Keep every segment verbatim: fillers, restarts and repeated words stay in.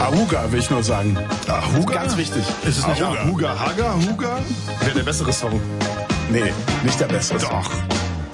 Ahuga will ich nur sagen. Ahuga? Ganz wichtig. Ist es nicht Ahuga? Haga, Huga? Wäre der bessere Song. Nee, nicht der bessere Doch. Song.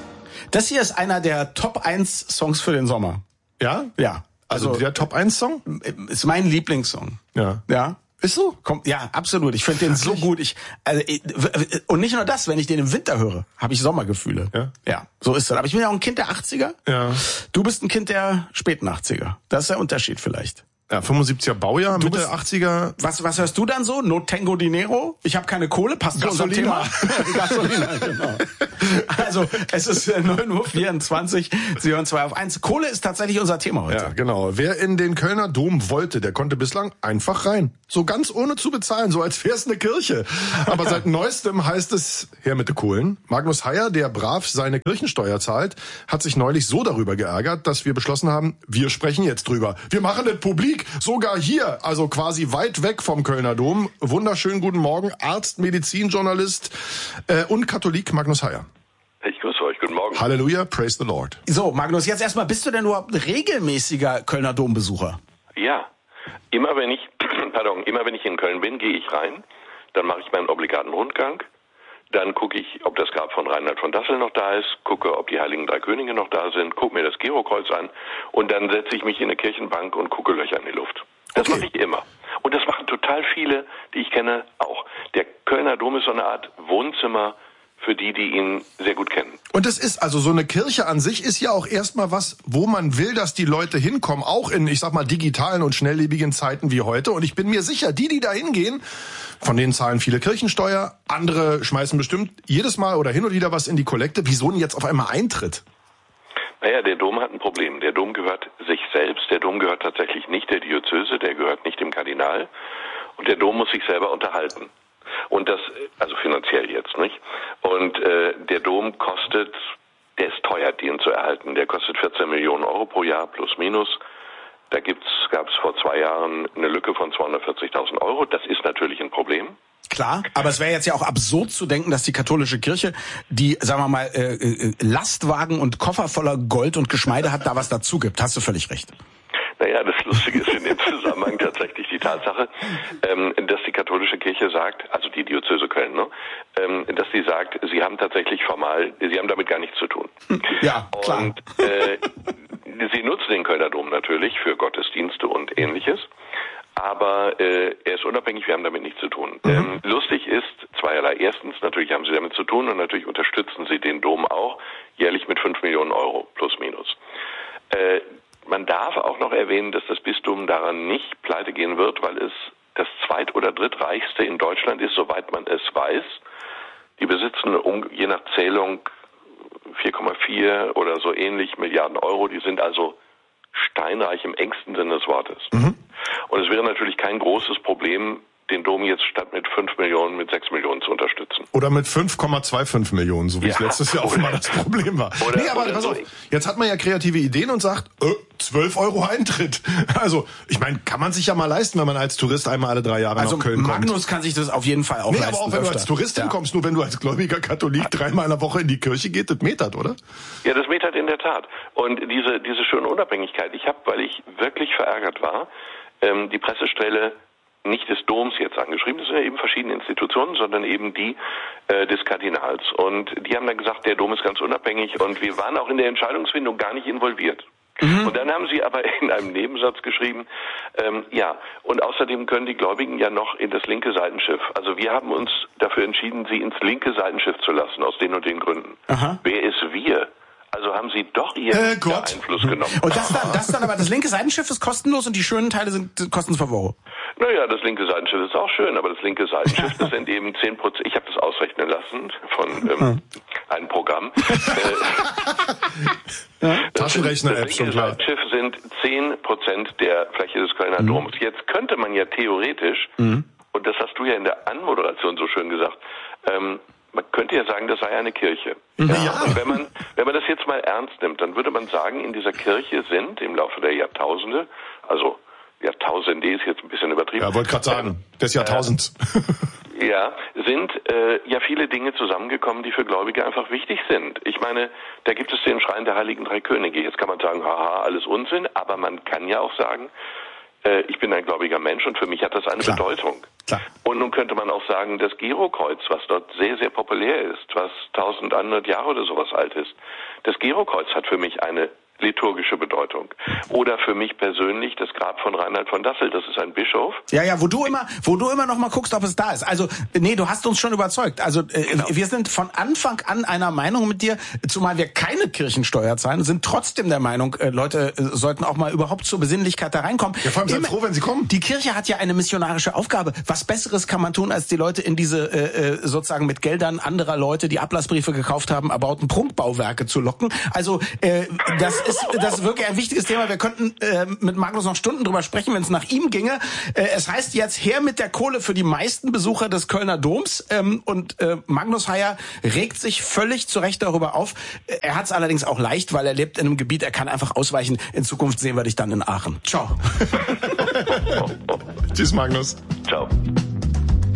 Das hier ist einer der Top eins Songs für den Sommer. Ja? Ja. Also, also der Top eins Song? Ist mein Lieblingssong. Ja. Ja. Ist so? Komm, ja, absolut. Ich finde den so gut. Ich, also, ich, und nicht nur das, wenn ich den im Winter höre, habe ich Sommergefühle. Ja. Ja, so ist das. Aber ich bin ja auch ein Kind der achtziger. Ja. Du bist ein Kind der späten achtziger. Das ist der Unterschied vielleicht. Ja, fünfundsiebziger Baujahr, Du Mitte bist- achtziger. Was, was hörst du dann so? No Tango Dinero? Ich habe keine Kohle, passt zu unserem Thema. Gasolina. Gasolina, genau. Also, es ist äh, neun Uhr vierundzwanzig, Sie hören zwei auf eins. Kohle ist tatsächlich unser Thema heute. Ja, genau. Wer in den Kölner Dom wollte, der konnte bislang einfach rein. So ganz ohne zu bezahlen, so als wär's eine Kirche. Aber seit neuestem heißt es, her mit de Kohlen. Magnus Heyer, der brav seine Kirchensteuer zahlt, hat sich neulich so darüber geärgert, dass wir beschlossen haben, wir sprechen jetzt drüber. Wir machen das publik, sogar hier, also quasi weit weg vom Kölner Dom. Wunderschönen guten Morgen, Arzt, Medizinjournalist äh, und Katholik Magnus Heyer. Ich grüße euch, guten Morgen. Halleluja, praise the Lord. So, Magnus, jetzt erstmal, bist du denn überhaupt ein regelmäßiger Kölner Dombesucher? Ja, immer wenn ich, pardon, immer wenn ich in Köln bin, gehe ich rein, dann mache ich meinen obligaten Rundgang, dann gucke ich, ob das Grab von Reinhard von Dassel noch da ist, gucke, ob die Heiligen Drei Könige noch da sind, gucke mir das Girokreuz an und dann setze ich mich in eine Kirchenbank und gucke Löcher in die Luft. Das Okay. mache ich immer. Und das machen total viele, die ich kenne, auch. Der Kölner Dom ist so eine Art Wohnzimmer für die, die ihn sehr gut kennen. Und es ist, also so eine Kirche an sich ist ja auch erstmal was, wo man will, dass die Leute hinkommen, auch in, ich sag mal, digitalen und schnelllebigen Zeiten wie heute. Und ich bin mir sicher, die, die da hingehen, von denen zahlen viele Kirchensteuer, andere schmeißen bestimmt jedes Mal oder hin und wieder was in die Kollekte. Wieso denn jetzt auf einmal Eintritt? Naja, der Dom hat ein Problem. Der Dom gehört sich selbst. Der Dom gehört tatsächlich nicht der Diözese, der gehört nicht dem Kardinal. Und der Dom muss sich selber unterhalten. Und das, also finanziell jetzt, nicht? Und äh, der Dom kostet, der ist teuer, den zu erhalten. Der kostet vierzehn Millionen Euro pro Jahr, plus minus. Da gibt's, gab's vor zwei Jahren eine Lücke von zweihundertvierzigtausend Euro. Das ist natürlich ein Problem. Klar, aber es wäre jetzt ja auch absurd zu denken, dass die katholische Kirche, die, sagen wir mal, äh, äh, Lastwagen und Koffer voller Gold und Geschmeide hat, da was dazu gibt. Hast du völlig recht. Naja, das Lustige ist in dem Zusammenhang tatsächlich die Tatsache, ähm, dass die katholische Kirche sagt, also die Diözese Köln, ne, ähm, dass sie sagt, sie haben tatsächlich formal, sie haben damit gar nichts zu tun. Ja, klar. Und äh, sie nutzen den Kölner Dom natürlich für Gottesdienste und Ähnliches. Aber äh, er ist unabhängig, wir haben damit nichts zu tun. Mhm. Ähm, lustig ist zweierlei. Erstens, natürlich haben sie damit zu tun und natürlich unterstützen sie den Dom auch jährlich mit fünf Millionen Euro, plus minus. Äh, man darf auch noch erwähnen, dass das Bistum daran nicht pleite gehen wird, weil es das zweit- oder drittreichste in Deutschland ist, soweit man es weiß. Die besitzen um, je nach Zählung vier Komma vier oder so ähnlich Milliarden Euro. Die sind also steinreich im engsten Sinne des Wortes. Mhm. Und es wäre natürlich kein großes Problem, den Dom jetzt statt mit fünf Millionen mit sechs Millionen zu unterstützen. Oder mit fünf Komma fünfundzwanzig Millionen, so wie ja, es letztes Jahr offenbar das Problem war. Oder, nee, aber pass auf, jetzt hat man ja kreative Ideen und sagt, äh, zwölf Euro Eintritt. Also, ich meine, kann man sich ja mal leisten, wenn man als Tourist einmal alle drei Jahre also nach Köln kommt. Magnus kann sich das auf jeden Fall auch nee, leisten. aber auch wenn öfter. du als Touristin ja. kommst, nur wenn du als gläubiger Katholik dreimal in der Woche in die Kirche geht, das metert, oder? Ja, das metert in der Tat. Und diese, diese schöne Unabhängigkeit, ich habe, weil ich wirklich verärgert war, ähm, die Pressestelle nicht des Doms jetzt angeschrieben, das sind ja eben verschiedene Institutionen, sondern eben die äh, des Kardinals. Und die haben dann gesagt, der Dom ist ganz unabhängig und wir waren auch in der Entscheidungsfindung gar nicht involviert. Mhm. Und dann haben sie aber in einem Nebensatz geschrieben, ähm, ja, und außerdem können die Gläubigen ja noch in das linke Seitenschiff. Also wir haben uns dafür entschieden, sie ins linke Seitenschiff zu lassen, aus den und den Gründen. Aha. Wer ist wir? Also haben sie doch ihren äh, Gott. Einfluss genommen. Und das dann, das dann aber, das linke Seitenschiff ist kostenlos und die schönen Teile sind kosten zwei Euro. Naja, das linke Seitenschiff ist auch schön, aber das linke Seitenschiff, das sind eben zehn Prozent, ich habe das ausrechnen lassen von ähm, einem Programm. ja. Taschenrechner-App schon klar. Das linke Seitenschiff sind zehn Prozent der Fläche des Kölner mhm. Doms. Jetzt könnte man ja theoretisch, mhm. und das hast du ja in der Anmoderation so schön gesagt, ähm, man könnte ja sagen, das sei eine Kirche. Ja. Ja. Und wenn man, wenn man das jetzt mal ernst nimmt, dann würde man sagen, in dieser Kirche sind im Laufe der Jahrtausende, also Jahrtausende ist jetzt ein bisschen übertrieben. Ja, wollte gerade sagen, ähm, des Jahrtausends. Äh, ja, sind äh, ja viele Dinge zusammengekommen, die für Gläubige einfach wichtig sind. Ich meine, da gibt es den Schrein der Heiligen Drei Könige. Jetzt kann man sagen, haha, alles Unsinn, aber man kann ja auch sagen, Äh, ich bin ein gläubiger Mensch und für mich hat das eine Klar. Bedeutung. Klar. Und nun könnte man auch sagen, das Girokreuz, was dort sehr, sehr populär ist, was eintausendeinhundert Jahre oder sowas alt ist, das Girokreuz hat für mich eine liturgische Bedeutung. Oder für mich persönlich das Grab von Reinhard von Dassel, das ist ein Bischof. Ja, ja, wo du immer, wo du immer noch mal guckst, ob es da ist. Also, nee, du hast uns schon überzeugt. Also, äh, genau. Wir sind von Anfang an einer Meinung mit dir, zumal wir keine Kirchensteuer zahlen, sind trotzdem der Meinung, äh, Leute äh, sollten auch mal überhaupt zur Besinnlichkeit da reinkommen. Ja, vor allem seid froh, wenn sie kommen. Die Kirche hat ja eine missionarische Aufgabe. Was Besseres kann man tun, als die Leute in diese äh, sozusagen mit Geldern anderer Leute, die Ablassbriefe gekauft haben, erbauten Prunkbauwerke zu locken. Also, äh, das ist das ist wirklich ein wichtiges Thema. Wir könnten äh, mit Magnus noch Stunden drüber sprechen, wenn es nach ihm ginge. Äh, es heißt jetzt her mit der Kohle für die meisten Besucher des Kölner Doms. Ähm, und äh, Magnus Heyer regt sich völlig zu Recht darüber auf. Er hat es allerdings auch leicht, weil er lebt in einem Gebiet, er kann einfach ausweichen. In Zukunft sehen wir dich dann in Aachen. Ciao. Tschüss, Magnus. Ciao.